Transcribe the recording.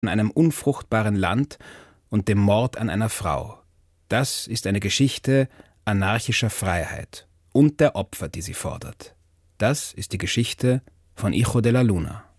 an einem unfruchtbaren Land und dem Mord an einer Frau. Das ist eine Geschichte anarchischer Freiheit und der Opfer, die sie fordert. Das ist die Geschichte von Hijo de la Luna.